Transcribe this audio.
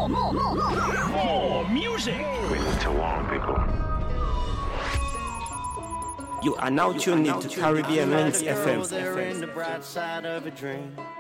More music. We need to warn people. You are now tuned into Caribbean Lens FM. They're in the bright side of a dream.